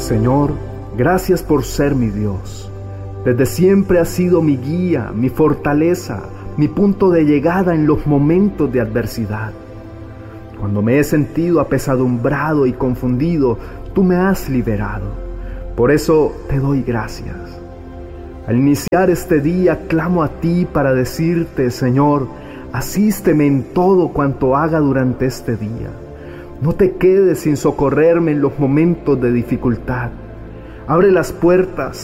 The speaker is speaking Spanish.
Señor, gracias por ser mi Dios. Desde siempre has sido mi guía, mi fortaleza, mi punto de llegada en los momentos de adversidad. Cuando me he sentido apesadumbrado y confundido, tú me has liberado. Por eso te doy gracias. Al iniciar este día, clamo a ti para decirte, Señor, asísteme en todo cuanto haga durante este día. No te quedes sin socorrerme en los momentos de dificultad. Abre las puertas